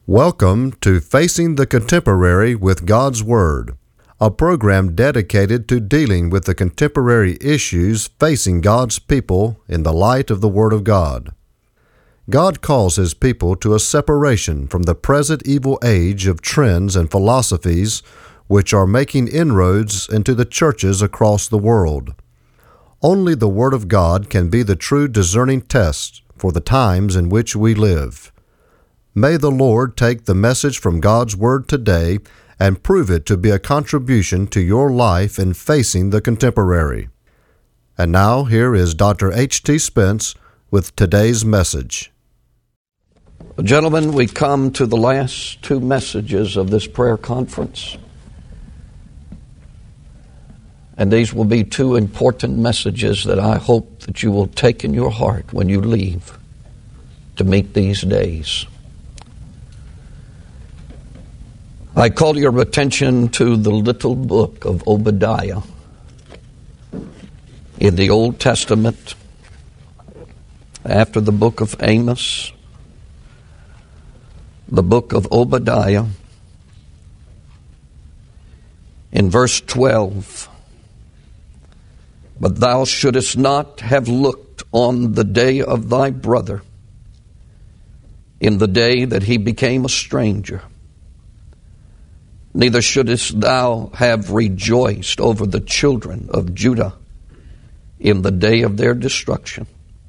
Welcome to Facing the Contemporary with God's Word, a program dedicated to dealing with the contemporary issues facing God's people in the light of the Word of God. God calls His people to a separation from the present evil age of trends and philosophies which are making inroads into the churches across the world. Only the Word of God can be the true discerning test for the times in which we live. May the Lord take the message from God's Word today and prove it to be a contribution to your life in facing the contemporary. And now, here is Dr. H.T. Spence with today's message. Gentlemen, we come to the last two messages of this prayer conference. And these will be two important messages that I hope that you will take in your heart when you leave to meet these days. I call your attention to the little book of Obadiah in the Old Testament, after the book of Amos, the book of Obadiah. In verse 12, "But thou shouldest not have looked on the day of thy brother, in the day that he became a stranger. Neither shouldest thou have rejoiced over the children of Judah in the day of their destruction.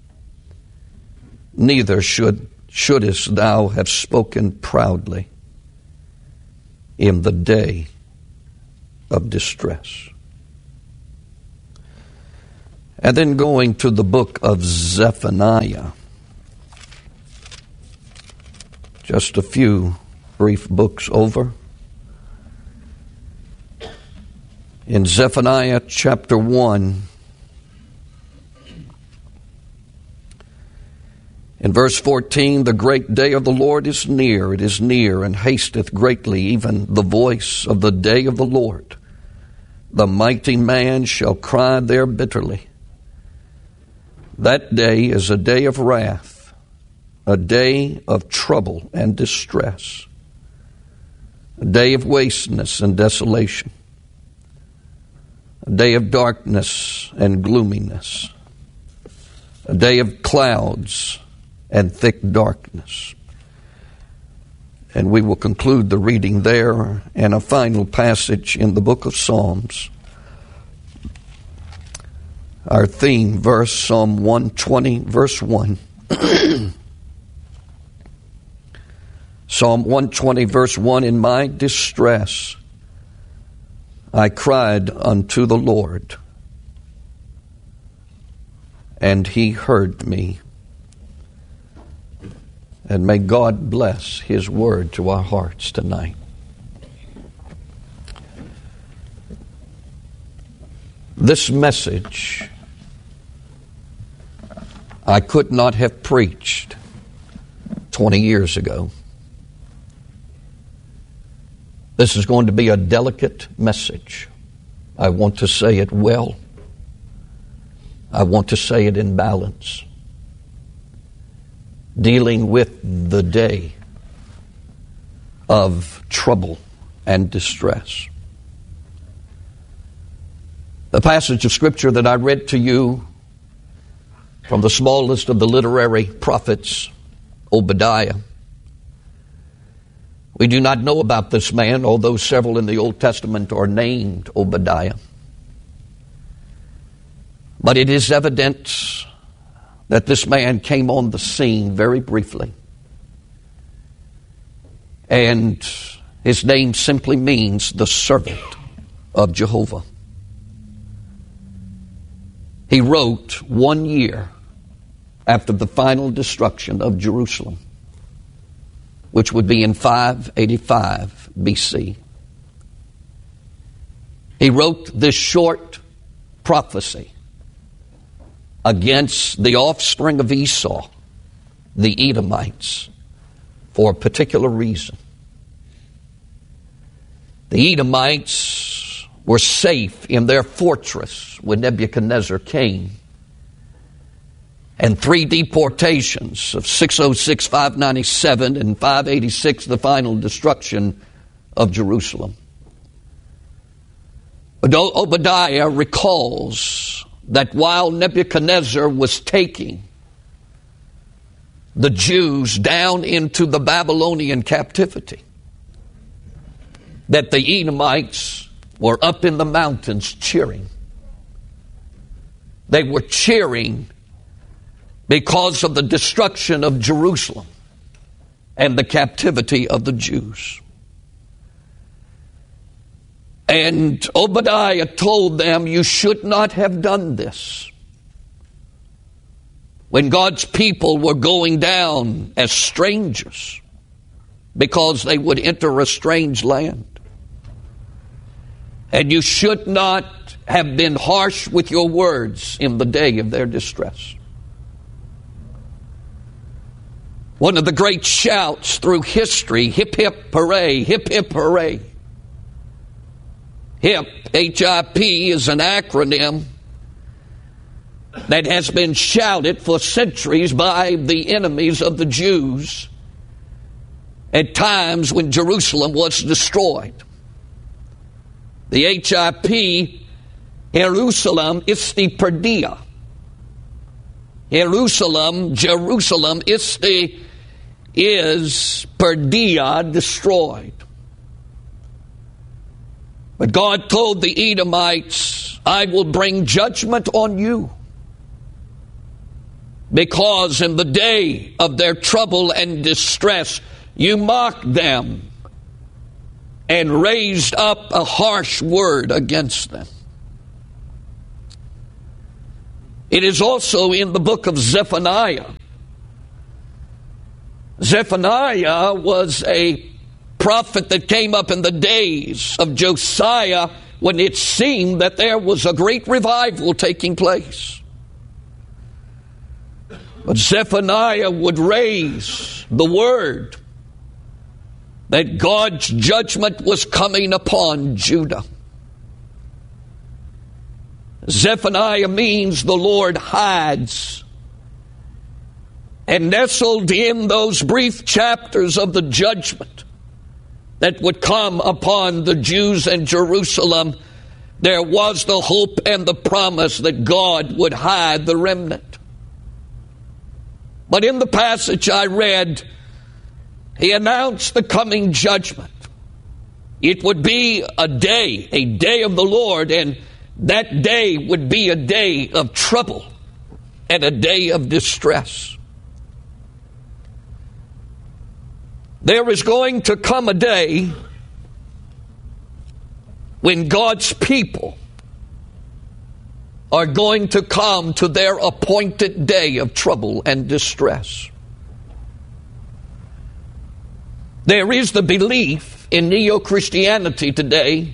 Neither shouldest thou have spoken proudly in the day of distress." And then going to the book of Zephaniah, just a few brief books over. In Zephaniah chapter 1, in verse 14, "The great day of the Lord is near, it is near, and hasteth greatly, even the voice of the day of the Lord. The mighty man shall cry there bitterly. That day is a day of wrath, a day of trouble and distress, a day of wasteness and desolation, a day of darkness and gloominess, a day of clouds and thick darkness." And we will conclude the reading there, and a final passage in the book of Psalms. Our theme verse, Psalm 120, verse 1. Psalm 120, verse 1, "In my distress I cried unto the Lord, and He heard me." And may God bless His word to our hearts tonight. This message I could not have preached 20 years ago. This is going to be a delicate message. I want to say it well. I want to say it in balance. Dealing with the day of trouble and distress. The passage of Scripture that I read to you from the smallest of the literary prophets, Obadiah. We do not know about this man, although several in the Old Testament are named Obadiah. But it is evident that this man came on the scene very briefly. And his name simply means the servant of Jehovah. He wrote 1 year after the final destruction of Jerusalem, which would be in 585 BC. He wrote this short prophecy against the offspring of Esau, the Edomites, for a particular reason. The Edomites were safe in their fortress when Nebuchadnezzar came and 3 deportations of 606, 597, and 586, the final destruction of Jerusalem. But Obadiah recalls that while Nebuchadnezzar was taking the Jews down into the Babylonian captivity, that the Edomites were up in the mountains cheering. They were cheering because of the destruction of Jerusalem and the captivity of the Jews. And Obadiah told them, you should not have done this. When God's people were going down as strangers because they would enter a strange land. And you should not have been harsh with your words in the day of their distress. One of the great shouts through history, hip, hip, hooray, hip, hip, hooray. HIP, H-I-P, is an acronym that has been shouted for centuries by the enemies of the Jews at times when Jerusalem was destroyed. The H-I-P, Jerusalem Isti Jerusalem Isti is Perdia, destroyed. But God told the Edomites, I will bring judgment on you, because in the day of their trouble and distress, you mocked them and raised up a harsh word against them. It is also in the book of Zephaniah. Zephaniah was a prophet that came up in the days of Josiah when it seemed that there was a great revival taking place. But Zephaniah would raise the word that God's judgment was coming upon Judah. Zephaniah means the Lord hides. And nestled in those brief chapters of the judgment that would come upon the Jews and Jerusalem, there was the hope and the promise that God would hide the remnant. But in the passage I read, he announced the coming judgment. It would be a day of the Lord, and that day would be a day of trouble and a day of distress. There is going to come a day when God's people are going to come to their appointed day of trouble and distress. There is the belief in neo-Christianity today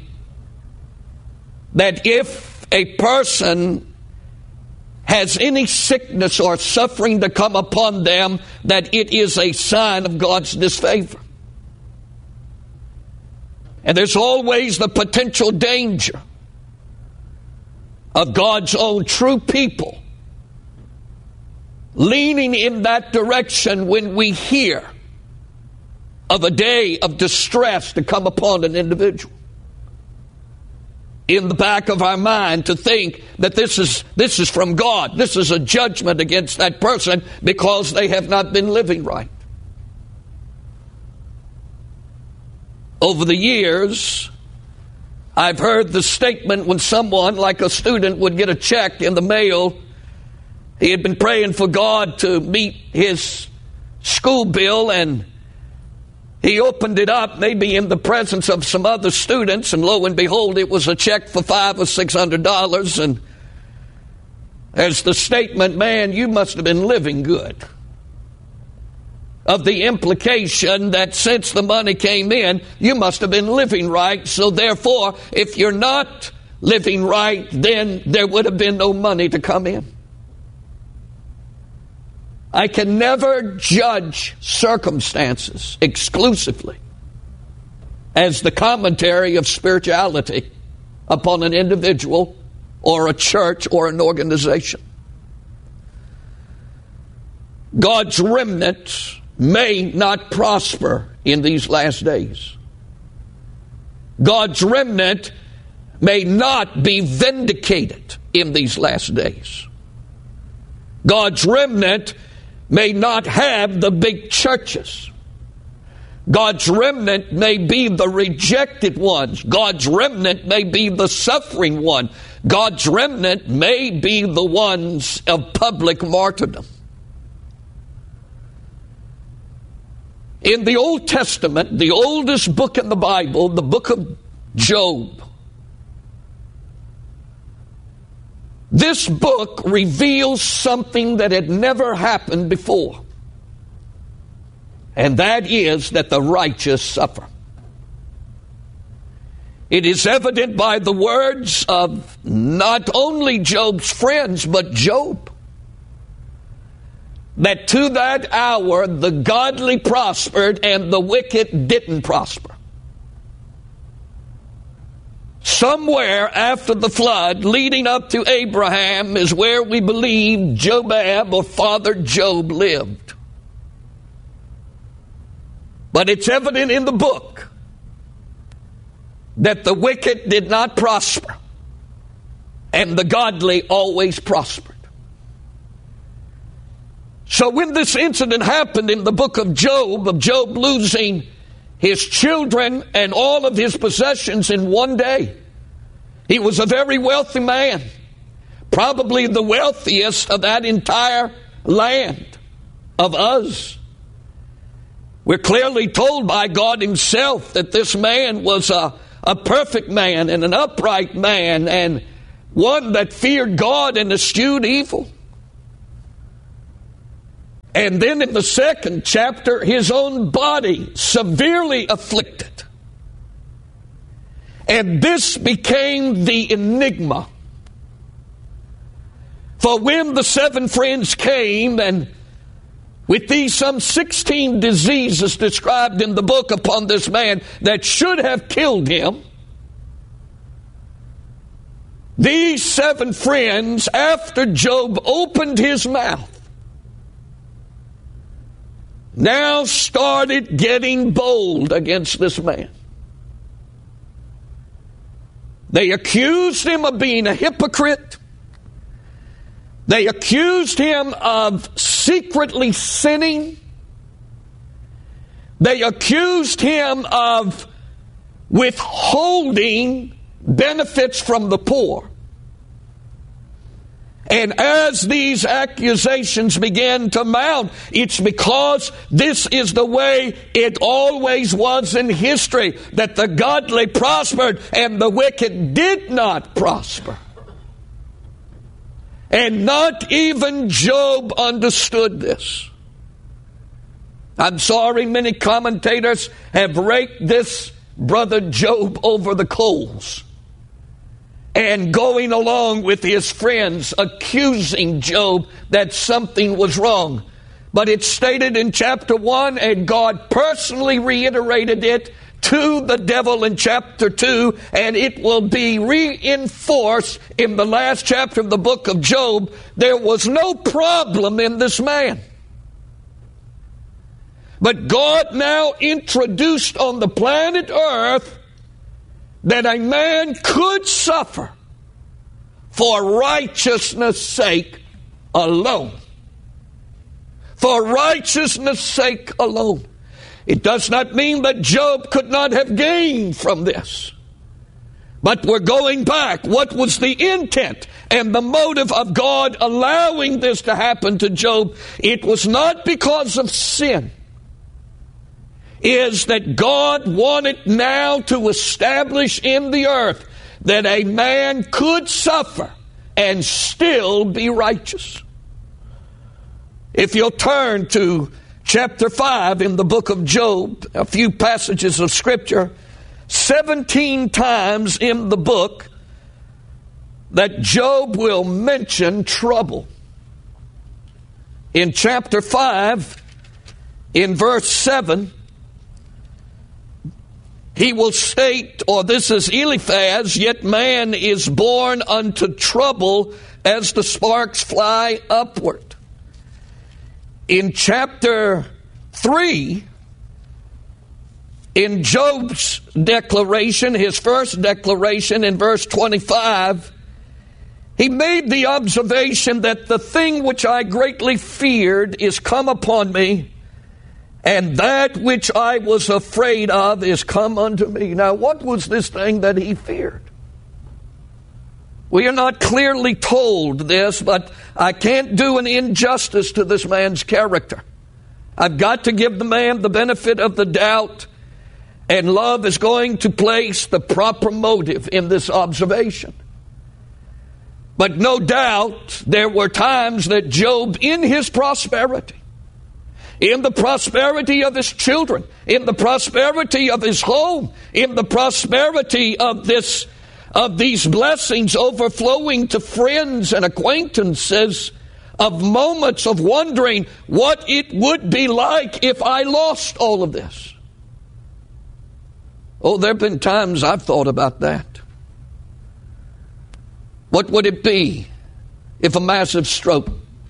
that if a person has any sickness or suffering to come upon them, that it is a sign of God's disfavor. And there's always the potential danger of God's own true people leaning in that direction when we hear of a day of distress to come upon an individual. In the back of our mind to think that this is from God. This is a judgment against that person because they have not been living right. Over the years, I've heard the statement when someone, like a student, would get a check in the mail. He had been praying for God to meet his school bill, and he opened it up, maybe in the presence of some other students, and lo and behold, it was a check for $500 or $600. And there's the statement, man, you must have been living good. Of the implication that since the money came in, you must have been living right. So therefore, if you're not living right, then there would have been no money to come in. I can never judge circumstances exclusively as the commentary of spirituality upon an individual or a church or an organization. God's remnant may not prosper in these last days. God's remnant may not be vindicated in these last days. God's remnant may not have the big churches. God's remnant may be the rejected ones. God's remnant may be the suffering one. God's remnant may be the ones of public martyrdom. In the Old Testament, the oldest book in the Bible, the book of Job, this book reveals something that had never happened before. And that is that the righteous suffer. It is evident by the words of not only Job's friends, but Job, that to that hour the godly prospered and the wicked didn't prosper. Somewhere after the flood, leading up to Abraham, is where we believe Jobab or Father Job lived. But it's evident in the book that the wicked did not prosper and the godly always prospered. So when this incident happened in the book of Job losing his children and all of his possessions in one day, he was a very wealthy man, probably the wealthiest of that entire land of Uz. We're clearly told by God himself that this man was a perfect man and an upright man and one that feared God and eschewed evil. And then in the second chapter, his own body severely afflicted. And this became the enigma. For when the 7 friends came, and with these some 16 diseases described in the book upon this man that should have killed him, these 7 friends, after Job opened his mouth, now started getting bold against this man. They accused him of being a hypocrite. They accused him of secretly sinning. They accused him of withholding benefits from the poor. And as these accusations began to mount, it's because this is the way it always was in history, that the godly prospered and the wicked did not prosper. And not even Job understood this. I'm sorry, many commentators have raked this brother Job over the coals, and going along with his friends, accusing Job that something was wrong. But it's stated in chapter 1, and God personally reiterated it to the devil in chapter 2, and it will be reinforced in the last chapter of the book of Job. There was no problem in this man. But God now introduced on the planet Earth that a man could suffer for righteousness' sake alone. For righteousness' sake alone. It does not mean that Job could not have gained from this. But we're going back. What was the intent and the motive of God allowing this to happen to Job? It was not because of sin. Is that God wanted now to establish in the earth that a man could suffer and still be righteous. If you'll turn to chapter 5 in the book of Job, a few passages of Scripture, 17 times in the book that Job will mention trouble. In chapter 5, in verse 7, he will state, or this is Eliphaz, yet man is born unto trouble as the sparks fly upward. In chapter 3, in Job's declaration, his first declaration in verse 25, he made the observation that the thing which I greatly feared is come upon me, and that which I was afraid of is come unto me. Now, what was this thing that he feared? We are not clearly told this, but I can't do an injustice to this man's character. I've got to give the man the benefit of the doubt, and love is going to place the proper motive in this observation. But no doubt there were times that Job, in his prosperity, in the prosperity of his children, in the prosperity of his home, in the prosperity of these blessings overflowing to friends and acquaintances, of moments of wondering what it would be like if I lost all of this. Oh, there have been times I've thought about that. What would it be if a massive stroke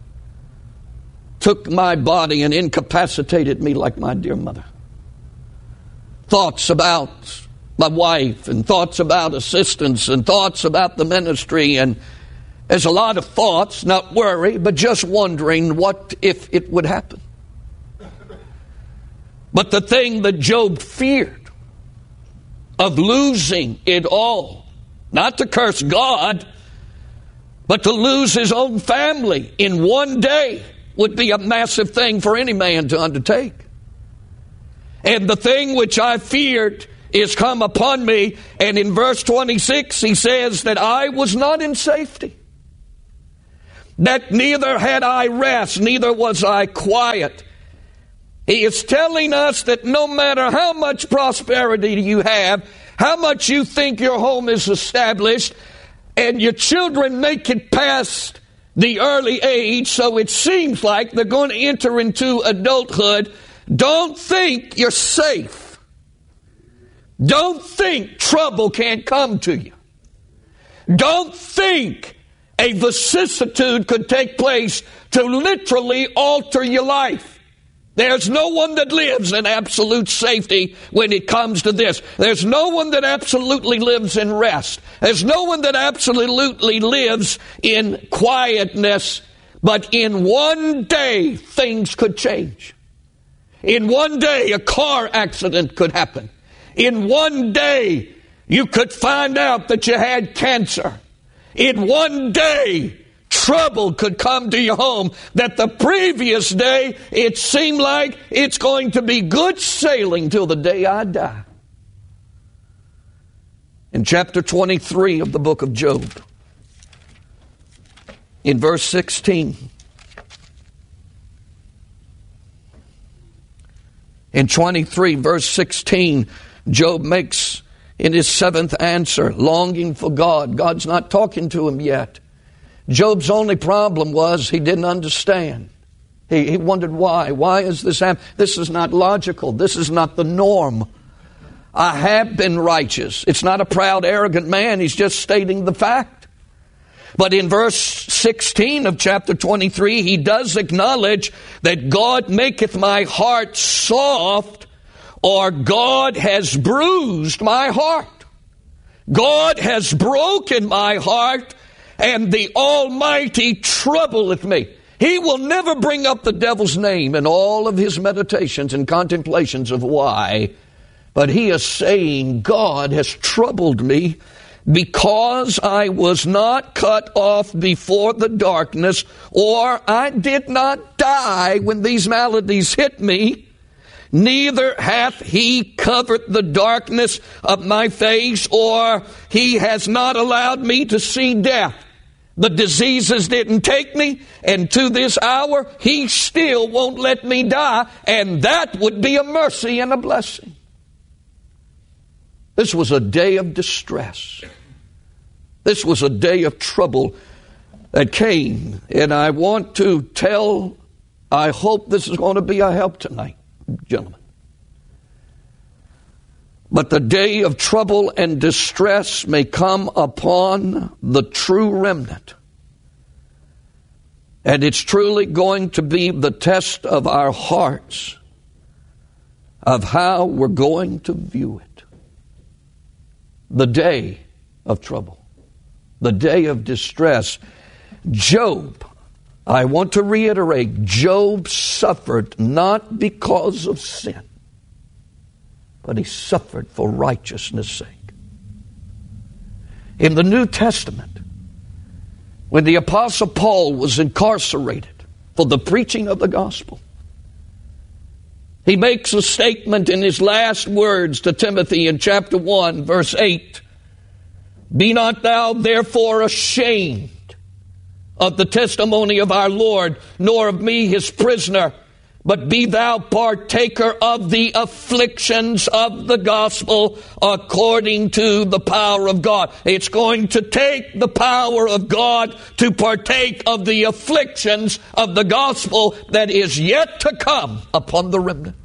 took my body and incapacitated me like my dear mother? Thoughts about my wife, and thoughts about assistance, and thoughts about the ministry, and there's a lot of thoughts, not worry, but just wondering what if it would happen. But the thing that Job feared, of losing it all, not to curse God, but to lose his own family in one day, would be a massive thing for any man to undertake. And the thing which I feared is come upon me. And in verse 26 he says that I was not in safety, that neither had I rest, neither was I quiet. He is telling us that no matter how much prosperity you have, how much you think your home is established, and your children make it past the early age, so it seems like they're going to enter into adulthood, don't think you're safe. Don't think trouble can't come to you. Don't think a vicissitude could take place to literally alter your life. There's no one that lives in absolute safety when it comes to this. There's no one that absolutely lives in rest. There's no one that absolutely lives in quietness. But in one day, things could change. In one day, a car accident could happen. In one day, you could find out that you had cancer. In one day, trouble could come to your home that the previous day it seemed like it's going to be good sailing till the day I die. In chapter 23 of the book of Job, in verse 16, in 23 verse 16, Job makes in his seventh answer, longing for God. God's not talking to him yet. Job's only problem was he didn't understand. He wondered why. Why is this happening? This is not logical. This is not the norm. I have been righteous. It's not a proud, arrogant man. He's just stating the fact. But in verse 16 of chapter 23, he does acknowledge that God maketh my heart soft, or God has bruised my heart. God has broken my heart, and the Almighty troubleth me. He will never bring up the devil's name in all of his meditations and contemplations of why. But he is saying, God has troubled me because I was not cut off before the darkness, or I did not die when these maladies hit me. Neither hath he covered the darkness of my face, or he has not allowed me to see death. The diseases didn't take me, and to this hour, he still won't let me die, and that would be a mercy and a blessing. This was a day of distress. This was a day of trouble that came, and I want to tell, I hope this is going to be a help tonight, gentlemen. But the day of trouble and distress may come upon the true remnant And it's truly going to be the test of our hearts of how we're going to view it. The day of trouble, the day of distress. Job, I want to reiterate, Job suffered not because of sin, but he suffered for righteousness' sake. In the New Testament, when the Apostle Paul was incarcerated for the preaching of the gospel, he makes a statement in his last words to Timothy in chapter 1, verse 8. Be not thou therefore ashamed of the testimony of our Lord, nor of me his prisoner, but be thou partaker of the afflictions of the gospel according to the power of God. It's going to take the power of God to partake of the afflictions of the gospel that is yet to come upon the remnant.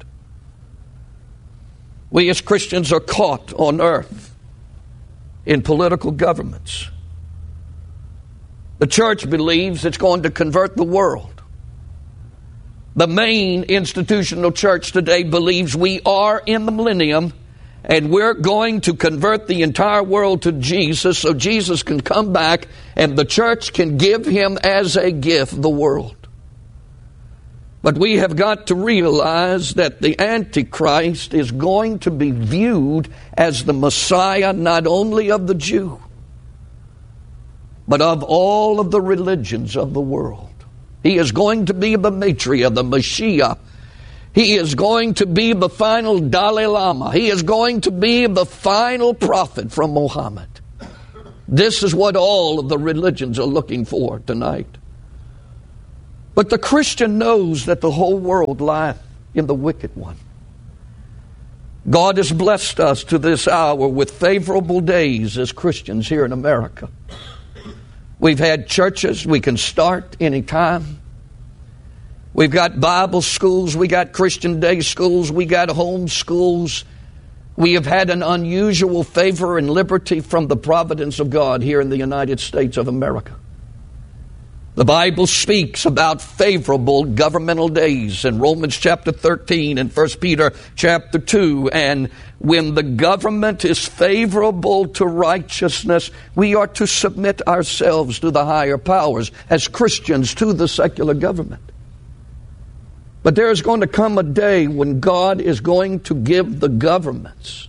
We as Christians are caught on earth in political governments. The church believes it's going to convert the world. The main institutional church today believes we are in the millennium and we're going to convert the entire world to Jesus so Jesus can come back and the church can give him as a gift the world. But we have got to realize that the Antichrist is going to be viewed as the Messiah not only of the Jew, but of all of the religions of the world. He is going to be the Matriarch, the Messiah. He is going to be the final Dalai Lama. He is going to be the final prophet from Muhammad. This is what all of the religions are looking for tonight. But the Christian knows that the whole world lieth in the wicked one. God has blessed us to this hour with favorable days as Christians here in America. We've had churches we can start anytime. We've got Bible schools, we got Christian day schools, we got home schools. We have had an unusual favor and liberty from the providence of God here in the United States of America. The Bible speaks about favorable governmental days in Romans chapter 13 and 1 Peter chapter 2. And when the government is favorable to righteousness, we are to submit ourselves to the higher powers as Christians to the secular government. But there is going to come a day when God is going to give the governments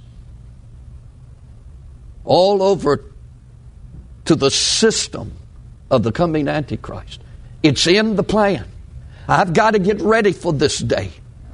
all over to the system of the coming Antichrist. It's in the plan. I've got to get ready for this day.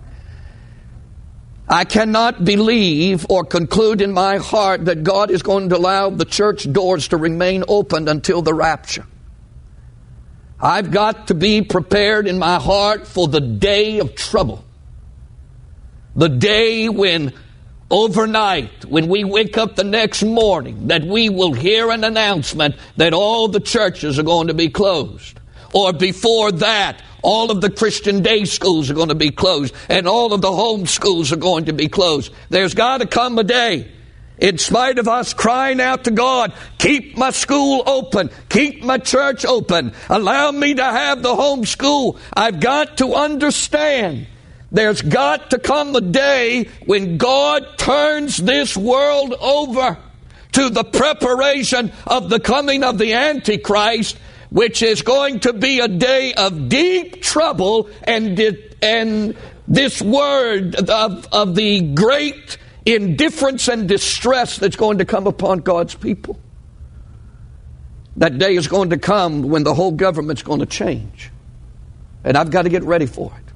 I cannot believe or conclude in my heart that God is going to allow the church doors to remain open until the rapture. I've got to be prepared in my heart for the day of trouble. The day when overnight, when we wake up the next morning, that we will hear an announcement that all the churches are going to be closed. Or before that, all of the Christian day schools are going to be closed, and all of the home schools are going to be closed. There's got to come a day, in spite of us crying out to God, keep my school open, keep my church open, allow me to have the home school. I've got to understand there's got to come a day when God turns this world over to the preparation of the coming of the Antichrist, which is going to be a day of deep trouble and this word of the great indifference and distress that's going to come upon God's people. That day is going to come when the whole government's going to change. And I've got to get ready for it.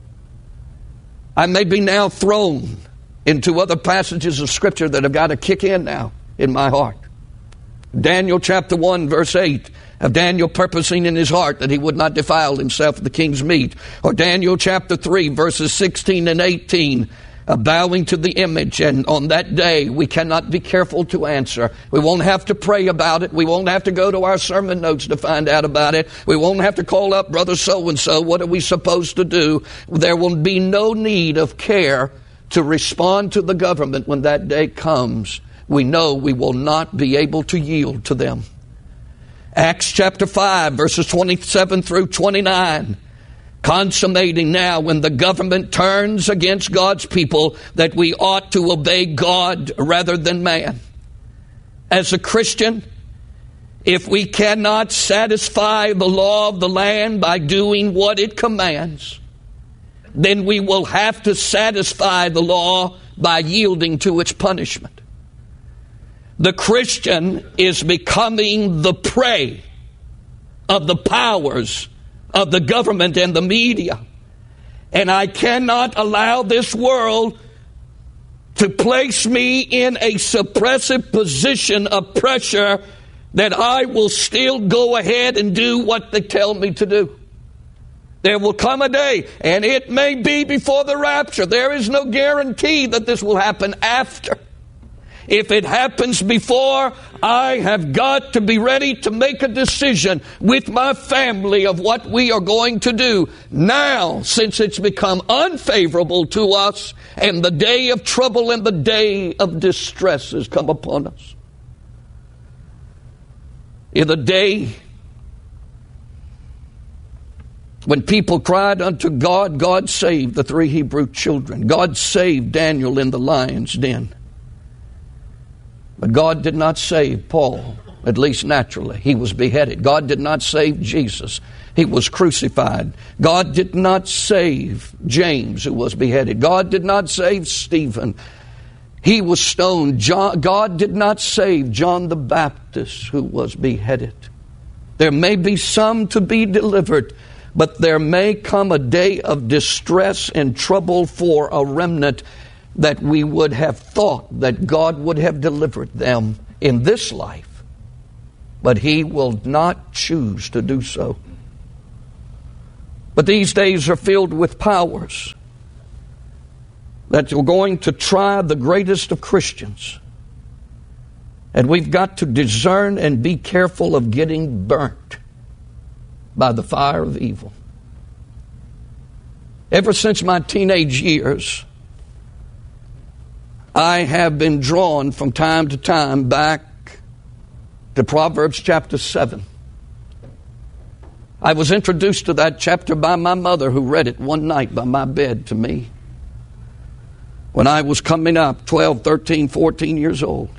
I may be now thrown into other passages of Scripture that have got to kick in now in my heart. Daniel chapter 1 verse 8 of Daniel purposing in his heart that he would not defile himself with the king's meat. Or Daniel chapter 3 verses 16 and 18 bowing to the image, and on that day we cannot be careful to answer. We won't have to pray about it. We won't have to go to our sermon notes to find out about it. We won't have to call up brother so-and-so. What are we supposed to do? There will be no need of care to respond to the government when that day comes. We know we will not be able to yield to them. Acts chapter 5, verses 27 through 29. Consummating now when the government turns against God's people that we ought to obey God rather than man. As a Christian, if we cannot satisfy the law of the land by doing what it commands, then we will have to satisfy the law by yielding to its punishment. The Christian is becoming the prey of the powers of the government and the media. And I cannot allow this world to place me in a suppressive position of pressure that I will still go ahead and do what they tell me to do. There will come a day, and it may be before the rapture. There is no guarantee that this will happen after. If it happens before, I have got to be ready to make a decision with my family of what we are going to do now, since it's become unfavorable to us and the day of trouble and the day of distress has come upon us. In the day when people cried unto God, God saved the 3 Hebrew children. God saved Daniel in the lion's den. But God did not save Paul, at least naturally. He was beheaded. God did not save Jesus. He was crucified. God did not save James, who was beheaded. God did not save Stephen. He was stoned. God did not save John the Baptist, who was beheaded. There may be some to be delivered, but there may come a day of distress and trouble for a remnant that we would have thought that God would have delivered them in this life, but He will not choose to do so. But these days are filled with powers that are going to try the greatest of Christians. And we've got to discern and be careful of getting burnt by the fire of evil. Ever since my teenage years, I have been drawn from time to time back to Proverbs chapter 7. I was introduced to that chapter by my mother, who read it one night by my bed to me when I was coming up 12, 13, 14 years old.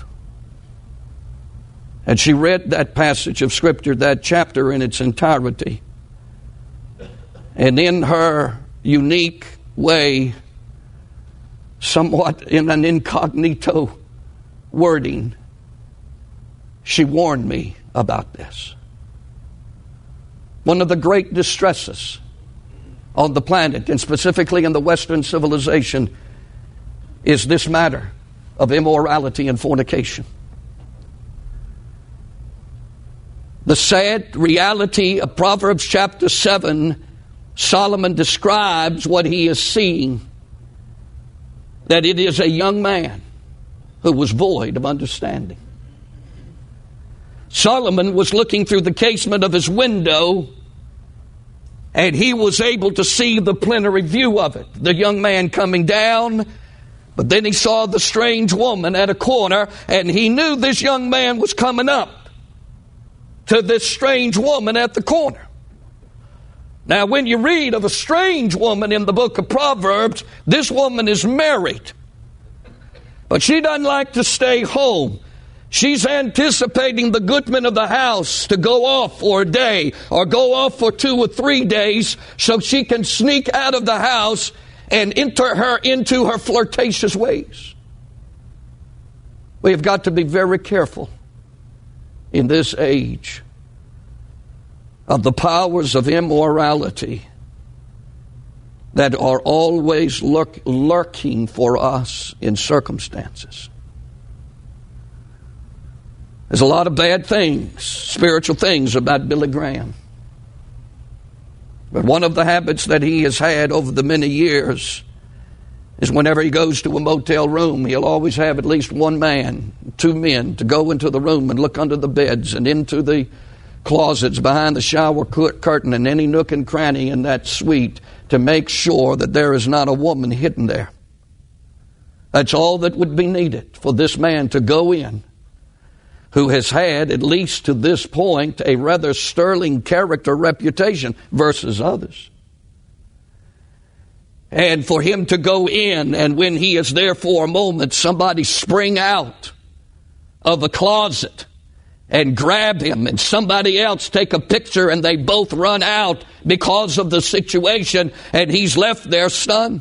And she read that passage of Scripture, that chapter in its entirety. And in her unique way, somewhat in an incognito wording, she warned me about this. One of the great distresses on the planet, and specifically in the Western civilization, is this matter of immorality and fornication. The sad reality of Proverbs chapter 7, Solomon describes what he is seeing, that it is a young man who was void of understanding. Solomon was looking through the casement of his window, and he was able to see the plenary view of it. The young man coming down, but then he saw the strange woman at a corner, and he knew this young man was coming up to this strange woman at the corner. Now, when you read of a strange woman in the book of Proverbs, this woman is married, but she doesn't like to stay home. She's anticipating the goodman of the house to go off for a day or go off for 2 or 3 days so she can sneak out of the house and enter her into her flirtatious ways. We have got to be very careful in this age of the powers of immorality that are always lurking for us in circumstances. There's a lot of bad things, spiritual things about Billy Graham. But one of the habits that he has had over the many years is whenever he goes to a motel room, he'll always have at least one man, 2 men, to go into the room and look under the beds and into the closets behind the shower curtain and any nook and cranny in that suite to make sure that there is not a woman hidden there. That's all that would be needed for this man to go in, who has had, at least to this point, a rather sterling character reputation versus others. And for him to go in, and when he is there for a moment, somebody spring out of a closet and grab him, and somebody else take a picture, and they both run out because of the situation, and he's left there stunned.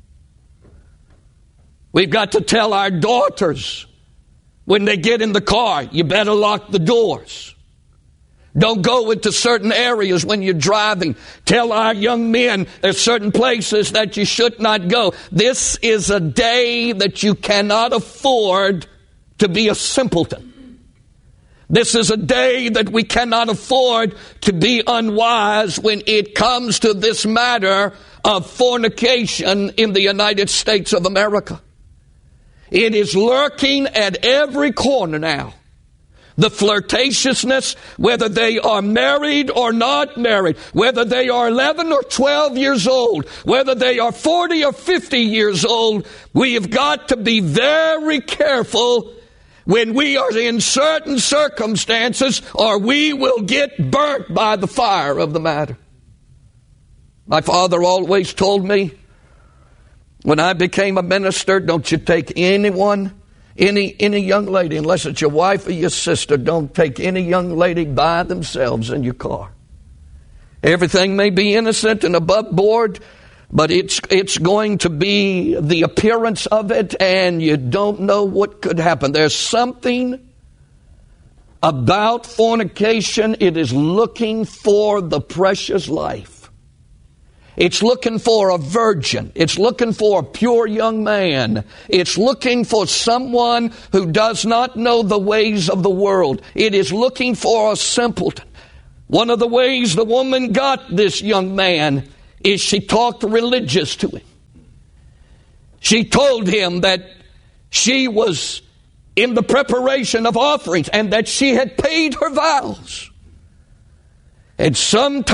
We've got to tell our daughters, when they get in the car, you better lock the doors. Don't go into certain areas when you're driving. Tell our young men there's certain places that you should not go. This is a day that you cannot afford to be a simpleton. This is a day that we cannot afford to be unwise when it comes to this matter of fornication in the United States of America. It is lurking at every corner now. The flirtatiousness, whether they are married or not married, whether they are 11 or 12 years old, whether they are 40 or 50 years old, we have got to be very careful when we are in certain circumstances, or we will get burnt by the fire of the matter. My father always told me, when I became a minister, don't you take anyone, any young lady, unless it's your wife or your sister, don't take any young lady by themselves in your car. Everything may be innocent and above board, but it's going to be the appearance of it, and you don't know what could happen. There's something about fornication. It is looking for the precious life. It's looking for a virgin. It's looking for a pure young man. It's looking for someone who does not know the ways of the world. It is looking for a simpleton. One of the ways the woman got this young man is she talked religious to him. She told him that she was in the preparation of offerings and that she had paid her vows. And sometimes